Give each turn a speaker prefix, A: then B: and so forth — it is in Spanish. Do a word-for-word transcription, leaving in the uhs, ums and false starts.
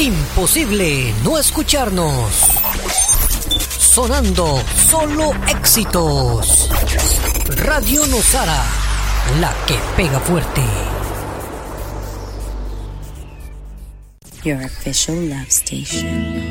A: Imposible no escucharnos. Sonando solo éxitos. Radio Nosara, la que pega fuerte.
B: Your official love station.